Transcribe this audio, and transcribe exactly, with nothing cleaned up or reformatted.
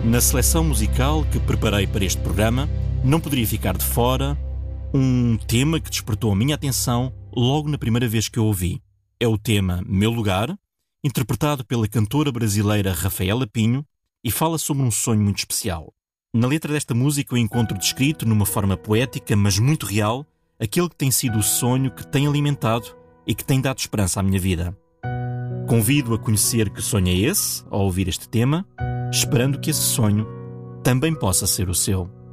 Na seleção musical que preparei para este programa, não poderia ficar de fora um tema que despertou a minha atenção logo na primeira vez que eu ouvi. É o tema Meu Lugar, interpretado pela cantora brasileira Rafaela Pinho, e fala sobre um sonho muito especial. Na letra desta música eu encontro descrito, numa forma poética, mas muito real, aquele que tem sido o sonho que tem alimentado e que tem dado esperança à minha vida. Convido a conhecer que sonho é esse, ao ouvir este tema, esperando que esse sonho também possa ser o seu.